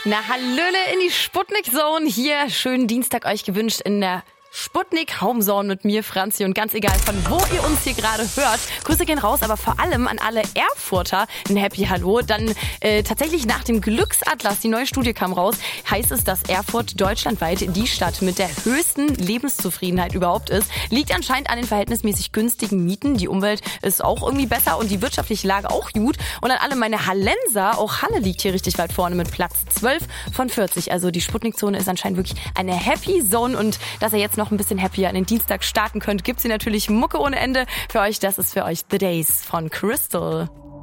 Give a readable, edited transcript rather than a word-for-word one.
Na, hallöle in die Sputnik Zone hier. Schönen Dienstag euch gewünscht in der Sputnik Homezone mit mir, Franzi, und ganz egal, von wo ihr uns hier gerade hört. Grüße gehen raus, aber vor allem an alle Erfurter ein Happy Hallo. Dann tatsächlich nach dem Glücksatlas, die neue Studie kam raus, heißt es, dass Erfurt deutschlandweit die Stadt mit der höchsten Lebenszufriedenheit überhaupt ist. Liegt anscheinend an den verhältnismäßig günstigen Mieten. Die Umwelt ist auch irgendwie besser und die wirtschaftliche Lage auch gut. Und an alle meine Hallenser, auch Halle liegt hier richtig weit vorne mit Platz 12 von 40. Also die Sputnik-Zone ist anscheinend wirklich eine Happy Zone, und dass ihr jetzt noch ein bisschen happier an den Dienstag starten könnt, gibt's hier natürlich Mucke ohne Ende für euch. Das ist für euch The Days von Crystal.